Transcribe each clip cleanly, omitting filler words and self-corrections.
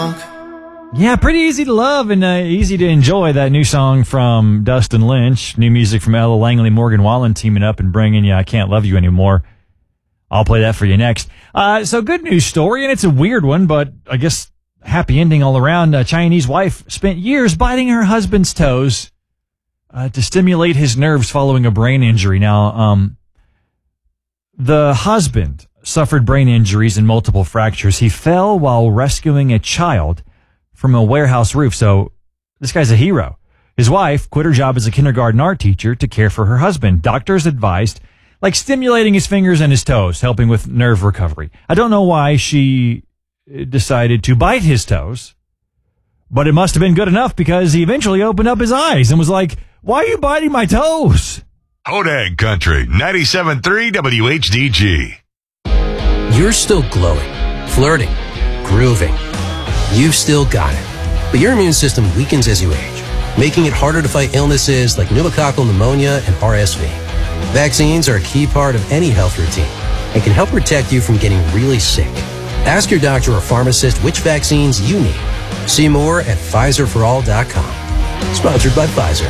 Yeah, pretty easy to love and easy to enjoy. That new song from Dustin Lynch, new music from Ella Langley, Morgan Wallen teaming up and bringing you I Can't Love You Anymore. I'll play that for you next. So good news story, and it's a weird one, but I guess happy ending all around. A Chinese wife spent years biting her husband's toes to stimulate his nerves following a brain injury. Now, the husband suffered brain injuries and multiple fractures. He fell while rescuing a child from a warehouse roof. So this guy's a hero. His wife quit her job as a kindergarten art teacher to care for her husband. Doctors advised, like, stimulating his fingers and his toes, helping with nerve recovery. I don't know why she decided to bite his toes, but it must have been good enough because he eventually opened up his eyes and was like, "Why are you biting my toes?" Hodag Country, 97.3 WHDG. You're still glowing, flirting, grooving. You've still got it. But your immune system weakens as you age, making it harder to fight illnesses like pneumococcal pneumonia and RSV. Vaccines are a key part of any health routine and can help protect you from getting really sick. Ask your doctor or pharmacist which vaccines you need. See more at PfizerForAll.com. Sponsored by Pfizer.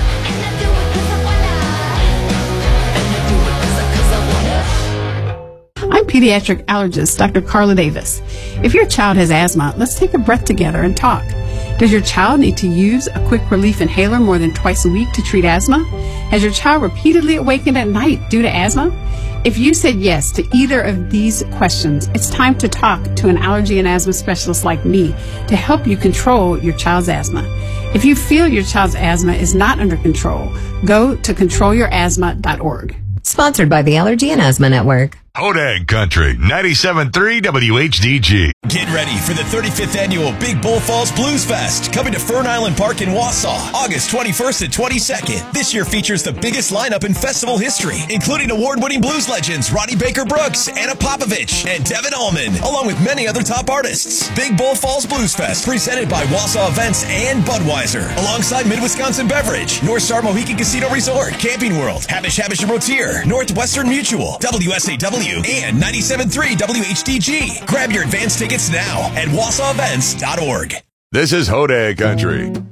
I'm pediatric allergist Dr. Carla Davis. If your child has asthma, let's take a breath together and talk. Does your child need to use a quick relief inhaler more than twice a week to treat asthma? Has your child repeatedly awakened at night due to asthma? If you said yes to either of these questions, it's time to talk to an allergy and asthma specialist like me to help you control your child's asthma. If you feel your child's asthma is not under control, go to controlyourasthma.org. Sponsored by the Allergy and Asthma Network. Hodag Country, 97.3 WHDG. Get ready for the 35th annual Big Bull Falls Blues Fest, coming to Fern Island Park in Wausau, August 21st and 22nd. This year features the biggest lineup in festival history, including award-winning blues legends Ronnie Baker Brooks, Anna Popovich, and Devin Allman, along with many other top artists. Big Bull Falls Blues Fest, presented by Wausau Events and Budweiser, alongside Mid-Wisconsin Beverage, North Star Mohican Casino Resort, Camping World, Habish & Rotier, Northwestern Mutual, WSAW, and 97.3 WHDG. Grab your advance tickets now at WausauEvents.org. This is Hodag Country.